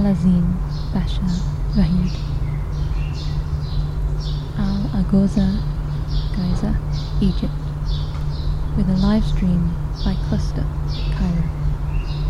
Al-Azim Basha Vahid. Al-Aghoza, Giza, Egypt, with a live stream by Cluster, Cairo.